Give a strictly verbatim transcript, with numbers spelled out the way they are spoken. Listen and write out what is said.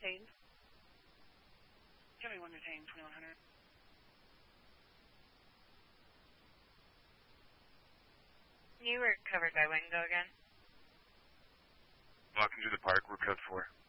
detained. seventy-one detained, twenty-one hundred. You were covered by Wingo again. Walking through the park, we're code four.